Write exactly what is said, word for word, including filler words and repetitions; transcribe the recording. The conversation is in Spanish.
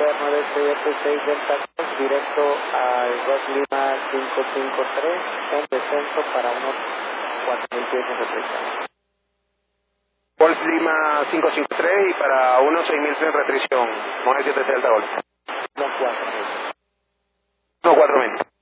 Denver nueve siete seis Delta Cross, directo al Golf Lima cinco cinco tres, en descenso para unos cuatro mil pies de restricción. Golf Lima cinco cinco tres y para unos seis mil pies de restricción, nueve siete seis Delta Golf. Unos cuatro mil. No, cuatro mil.